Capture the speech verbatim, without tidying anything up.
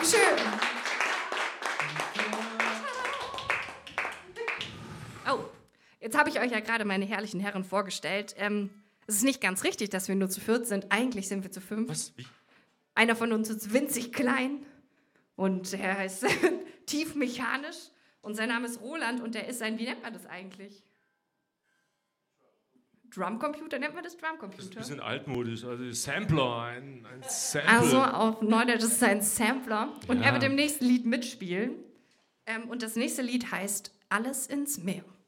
Dankeschön. Oh, jetzt habe ich euch ja gerade meine herrlichen Herren vorgestellt. Ähm, es ist nicht ganz richtig, dass wir nur zu viert sind. Eigentlich sind wir zu fünf. Was? Wie? Einer von uns ist winzig klein und er heißt tief mechanisch und sein Name ist Roland und er ist ein, wie nennt man das eigentlich? Drumcomputer, nennt man das Drumcomputer? Das ist ein bisschen altmodisch, also Sampler, ein, ein Sample. Also auf Neudeutsch ist es ein Sampler und Ja. er wird im nächsten Lied mitspielen ähm, und das nächste Lied heißt Alles ins Meer.